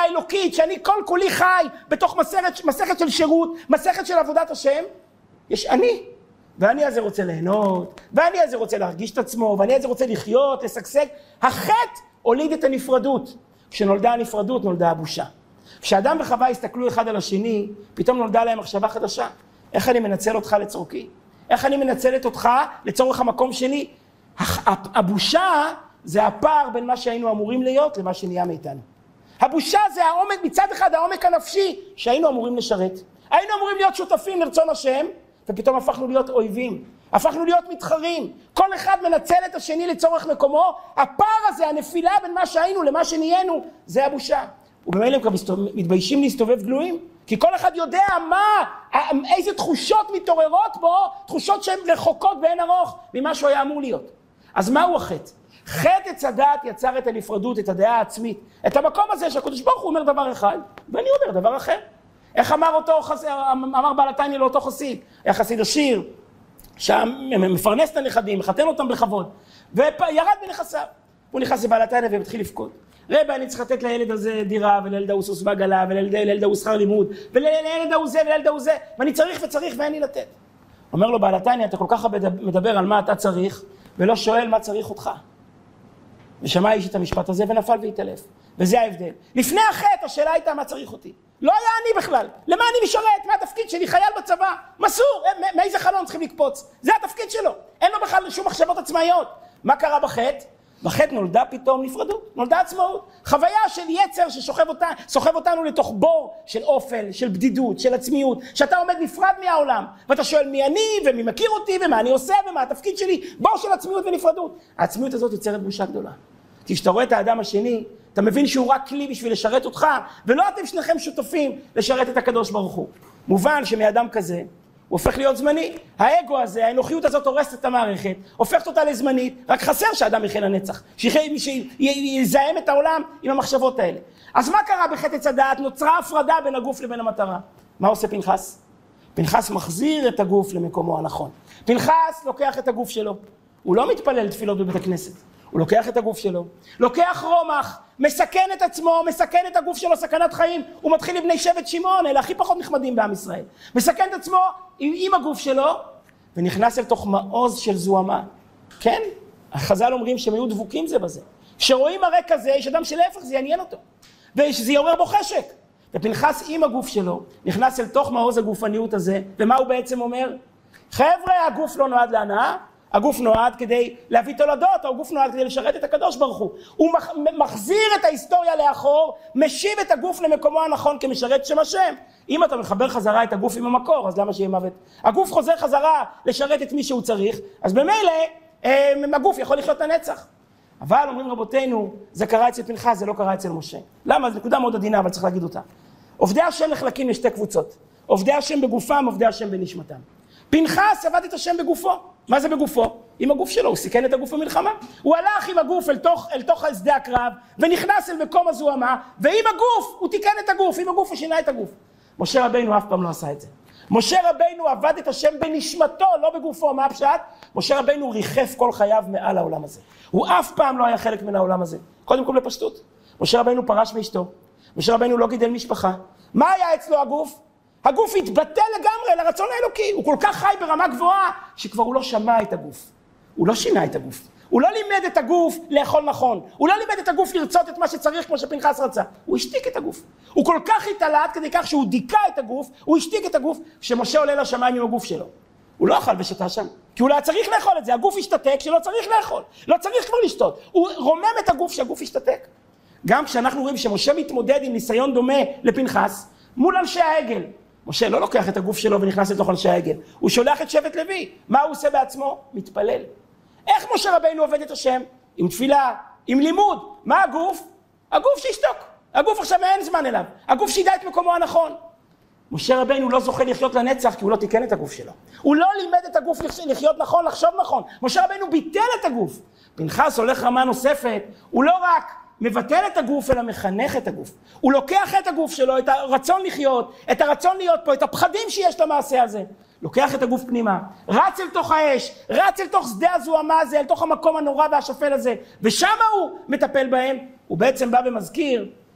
האלוקית, שאני כל כולי חי בתוך מסכת של שירות, מסכת של עבודת השם, יש אני. ואני הזה רוצה ליהנות, ואני הזה רוצה להרגיש את עצמו, ואני הזה רוצה לחיות, לשגשג. החטא הוליד את הנפרדות. כשנולדה הנפרדות, נולדה הבושה. כשאדם וחווה הסתכלו אחד על השני, פתאום נולדה להם מחשבה חדשה. איך אני מנצל אותך לצורכי? איך אני מנצלת אותך לצורך המקום שלי? הבושה זה הפער בין מה שהיינו אמורים להיות למה שנהיה מאיתנו. הבושה זה העומק, מצד אחד העומק הנפשי שהיינו אמורים לשרת. היינו אמורים להיות שותפים לרצון השם, ופתאום הפכנו להיות אויבים. הפכנו להיות מתחרים. כל אחד מנצל את השני לצורך מקומו. הפער הזה, הנפילה בין מה שהיינו למה שנהיינו, זה הבושה. ובמילא הם כבר מתביישים להסתובב גלויים. כי כל אחד יודע איזה תחושות מתעוררות בו, תחושות שהן רחוקות באין ארוך ממה שהוא היה אמור להיות. אז מהו החטא? חטא עץ הדעת יצר את הנפרדות, את הדעה העצמית. את המקום הזה שהקדוש ברוך הוא אומר דבר אחד, ואני אומר דבר אחר. איך אמר בעל התניא לאותו חסיד? היה חסיד עשיר, שמפרנס את הנכדים, מחתן אותם בכבוד, וירד בנכסיו. הוא נכנס לבעל התניא ומתחיל לבכות. רבי, אני צריך לתת לילד הזה דירה, ולילד ההוא סוס בעגלה, ולילד ההוא שכר לימוד, ולילד ההוא זה, ולילד ההוא זה, ואני צריך ואין לי לתת. אומר לו בעל התניא, אתה כל כך מדבר על מה אתה צריך, ולא שואל מה צריך אותך. ושמע האיש את המשפט הזה ונפל והתעלף. וזה ההבדל. לפני החטא השאלה הייתה מה צריך אותי. לא היה אני בכלל. למה אני משרת? מה התפקיד שלי? חייל בצבא. מסור. מאיזה חלון צריכים לקפוץ? זה התפקיד שלו. אין לו בכלל שום מחשבות עצמאיות. מה קרה בחטא? בחטא נולדה פתאום נפרדות. נולדה עצמאות. חוויה של יצר שסוחב אותנו לתוך בור של אופל, של בדידות, של עצמיות. שאתה עומד נפרד מהעולם. ואתה שואל מי אני ומי מכיר אותי ומה אני עושה ומה התפקיד שלי. בור של עצמיות ונפרדות. העצמיות הזאת יוצרת בושה גדולה. כי כשאתה רואה את האדם השני, אתה מבין שהוא רק כלי בשביל לשרת אותך, ולא אתם שניכם שותפים לשרת את הקדוש ברוך הוא. מובן שמאדם כזה, הוא הופך להיות זמני. האגו הזה, האנוכיות הזאת הורסת את המערכת, הופכת אותה לזמנית, רק חסר שאדם יחיה לנצח, שיזהם את העולם עם המחשבות האלה. אז מה קרה בחטא עץ הדעת? נוצרה הפרדה בין הגוף לבין המטרה. מה עושה פנחס? פנחס מחזיר את הגוף למקומו הנכון. פנחס לוקח את הגוף שלו. הוא לא מתפלל תפילות בבית הכנסת. הוא לוקח את הגוף שלו, לוקח רומח, מסכן את עצמו, מסכן את הגוף שלו, סכנת חיים. הוא מתחיל לבני שבט שמעון, אלה הכי פחות נחמדים בעם ישראל. מסכן את עצמו עם הגוף שלו, ונכנס אל תוך מעוז של זוהמה. כן? החז"ל אומרים שהם היו דבוקים זה בזה. כשרואים הרי כזה, יש אדם שלהפך, זה יעניין אותו. ושזה יעורר בו חשק. ופנחס עם הגוף שלו, נכנס אל תוך מעוז הגופניות הזה, ומה הוא בעצם אומר? חבר'ה, הגוף לא נועד להנאה, הגוף נועד כדי להביא תולדות, הגוף נועד כדי לשרת את הקדוש ברוך הוא. הוא מחזיר את ההיסטוריה לאחור, משיב את הגוף למקומו הנכון כמשרת שם השם. אם אתה מחבר חזרה את הגוף עם המקור, אז למה שיהיה מוות? הגוף חוזר חזרה לשרת את מי שהוא צריך, אז במילא הגוף יכול לחיות לנצח. אבל אומרים רבותינו, זה קרה אצל פנחס, זה לא קרה אצל משה. למה? זו נקודה מאוד עדינה, אבל צריך להגיד אותה. עובדי השם נחלקים לשתי קבוצות. עובדי השם בגופם, עובדי השם בנשמתם. פנחס עבד את השם בגופו. מה זה בגופו? עם הגוף שלו, הוא סיכן את הגוף במלחמה. הוא הלך עם הגוף אל תוך שדה הקרב, ונכנס אל מקום הזוהמה, ועם הגוף הוא תיקן את הגוף, עם הגוף הוא שינה את הגוף. משה רבינו אף פעם לא עשה את זה. משה רבינו עבד את השם בנשמתו, לא בגופו. מה הפשט? משה רבינו ריחף כל חייו מעל העולם הזה. הוא אף פעם לא היה חלק מן העולם הזה. קודם כל בפשטות. משה רבינו פרש מאשתו. משה רבינו לא גידל משפחה. מה היה אצלו הגוף? הגוף התבטל לגמרי לרצון האלוקי. הוא כל כך חי ברמה גבוהה שכבר הוא לא שמע את הגוף. הוא לא שינה את הגוף. הוא לא לימד את הגוף לאכול נכון. הוא לא לימד את הגוף לרצות את מה שצריך כמו שפנחס רצה. הוא השתיק את הגוף. הוא כל כך התעלה עד כדי כך שהוא דיכא את הגוף, הוא השתיק את הגוף. כשמשה עולה לשמיים עם הגוף שלו, הוא לא אכל ושתה שם. כי הוא לא צריך לאכול את זה. הגוף השתתק שלא צריך לאכול. לא צריך כבר לשתות. הוא רומם את הגוף שהגוף השתתק. גם כשאנחנו רואים שמשה מתמודד עם ניסיון דומה לפנחס, מול אנשי העגל. משה לא לוקח את הגוף שלו ונכנס לתוך אנשי העגל. הוא שולח את שבט לוי. מה הוא עושה בעצמו? מתפלל. איך משה רבינו עובד את השם? עם תפילה, עם לימוד. מה הגוף? הגוף שישתוק. הגוף עכשיו אין זמן אליו. הגוף שידע את מקומו הנכון. משה רבינו לא זוכה לחיות לנצח כי הוא לא תיקן את הגוף שלו. הוא לא לימד את הגוף לחיות נכון, לחשוב נכון. משה רבינו ביטל את הגוף. פנחס הולך רמה נוספת. הוא לא רק מבטל את הגוף אלא מחנך את הגוף. הוא לוקח את הגוף שלו, את הרצון לחיות, את הרצון להיות פה, את הפחדים שיש למעשה הזה. לוקח את הגוף פנימה, רץ אל תוך האש, רץ אל תוך שדה הזוהמה הזה, אל תוך המקום הנורא והשפל הזה, ושם הוא מטפל בהם. הוא בעצם בא ומזכיר